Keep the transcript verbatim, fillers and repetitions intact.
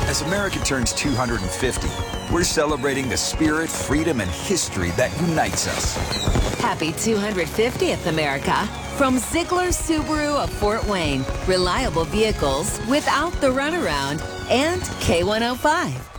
As America turns two hundred fifty, we're celebrating the spirit, freedom, and history that unites us. Happy two hundred fiftieth, America. From Ziegler Subaru of Fort Wayne, reliable vehicles without the runaround, and K one oh five.